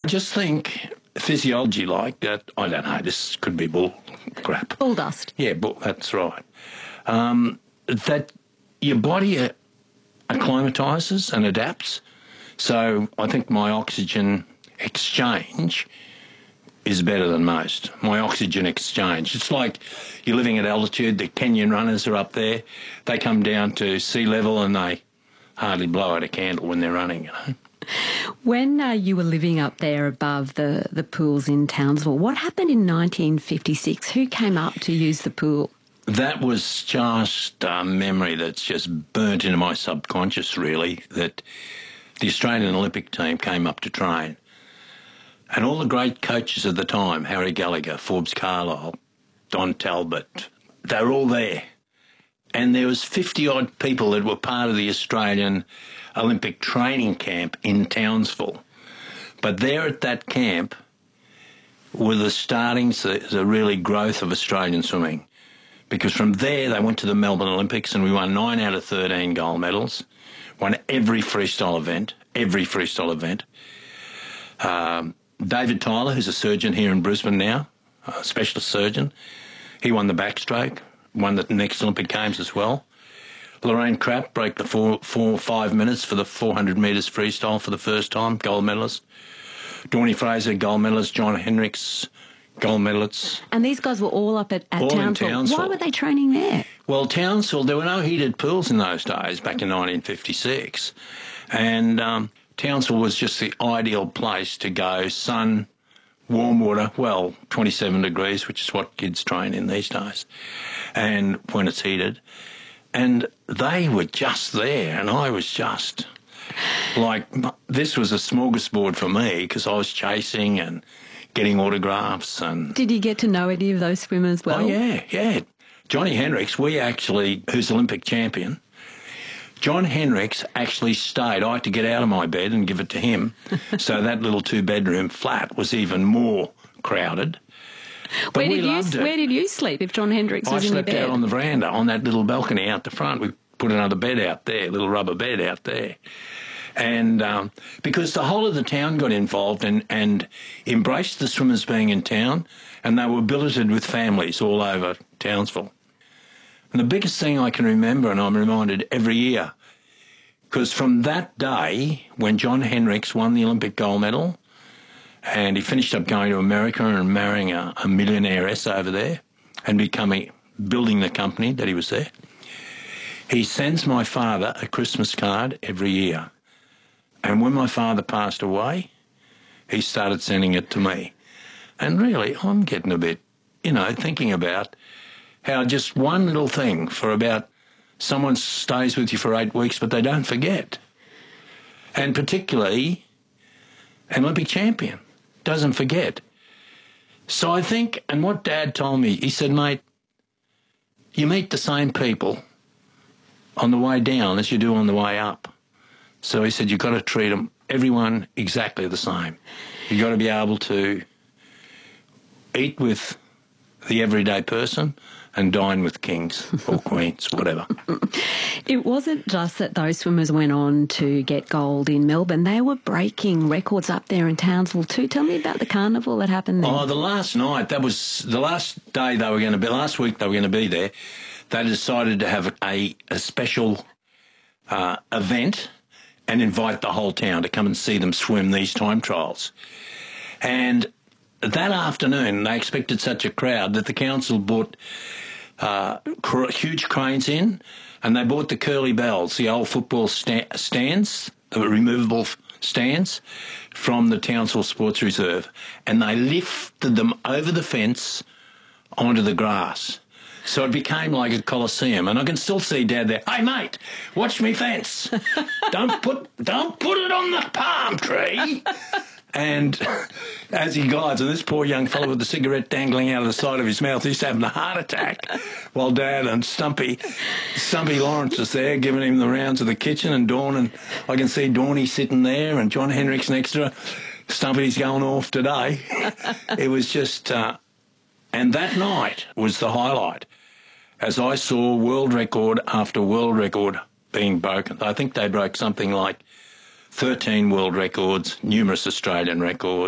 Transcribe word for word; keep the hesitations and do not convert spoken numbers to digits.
just think physiology-like that, I don't know, this could be bull crap. Bull dust. Yeah, bull, that's right. Um, that your body uh, acclimatises and adapts. So I think my oxygen exchange is better than most. My oxygen exchange. It's like you're living at altitude, the Kenyan runners are up there, they come down to sea level and they hardly blow out a candle when they're running, you know. When uh, you were living up there above the, the pools in Townsville, what happened in nineteen fifty-six? Who came up to use the pool? That was just a memory that's just burnt into my subconscious, really, that the Australian Olympic team came up to train. And all the great coaches of the time, Harry Gallagher, Forbes Carlyle, Don Talbot, they were all there. And there was fifty-odd people that were part of the Australian Olympic training camp in Townsville. But there at that camp were the startings, the, the really growth of Australian swimming. Because from there they went to the Melbourne Olympics and we won nine out of thirteen gold medals, won every freestyle event, every freestyle event. Um, David Tyler, who's a surgeon here in Brisbane now, a specialist surgeon, he won the backstroke, won the next Olympic Games as well. Lorraine Krapp broke the four, four, five minutes for the four hundred metres freestyle for the first time, gold medalist. Dawnie Fraser, gold medalist. John Hendricks, gold medalists. And these guys were all up at, at all Townsville. In Townsville. Why were they training there? Well, Townsville, there were no heated pools in those days, back in nineteen fifty-six. And um, Townsville was just the ideal place to go, sun, warm water, well, twenty-seven degrees, which is what kids train in these days, and when it's heated. And they were just there, and I was just like, this was a smorgasbord for me because I was chasing and getting autographs. And did you get to know any of those swimmers well? Oh, yeah, yeah. Johnny Hendricks, we actually, who's Olympic champion, John Hendricks actually stayed. I had to get out of my bed and give it to him. So that little two-bedroom flat was even more crowded. But where we did you loved it. Where did you sleep if John Hendricks I was in your slept bed? out on the veranda, on that little balcony out the front. We put another bed out there, a little rubber bed out there. And um, because the whole of the town got involved and, and embraced the swimmers being in town, and they were billeted with families all over Townsville. And the biggest thing I can remember, and I'm reminded every year, because from that day when John Hendricks won the Olympic gold medal, and he finished up going to America and marrying a, a millionairess over there and becoming, building the company that he was there, he sends my father a Christmas card every year. And when my father passed away, he started sending it to me. And really, I'm getting a bit, you know, thinking about how just one little thing for about someone stays with you for eight weeks, but they don't forget. And particularly an Olympic champion doesn't forget. So I think, and what Dad told me, he said, mate, you meet the same people on the way down as you do on the way up. So he said, you've got to treat them, everyone exactly the same. You've got to be able to eat with the everyday person and dine with kings or queens, whatever. It wasn't just that those swimmers went on to get gold in Melbourne. They were breaking records up there in Townsville too. Tell me about the carnival that happened there. Oh, the last night, that was the last day they were going to be, last week they were going to be there. They decided to have a, a special uh, event and invite the whole town to come and see them swim these time trials. And that afternoon, they expected such a crowd that the council bought uh, cr- huge cranes in, and they bought the curly bells, the old football sta- stands, the removable f- stands, from the Townsville Sports Reserve, and they lifted them over the fence onto the grass. So it became like a coliseum, and I can still see Dad there. Hey, mate, watch me fence. don't put, don't put it on the palm tree. And as he glides, and this poor young fellow with the cigarette dangling out of the side of his mouth, he's having a heart attack, while Dad and Stumpy, Stumpy Lawrence is there giving him the rounds of the kitchen, and Dawn, and I can see Dawnie sitting there, and John Hendricks next to her. Stumpy's going off today. It was just, uh, and that night was the highlight, as I saw world record after world record being broken. I think they broke something like thirteen world records, numerous Australian records.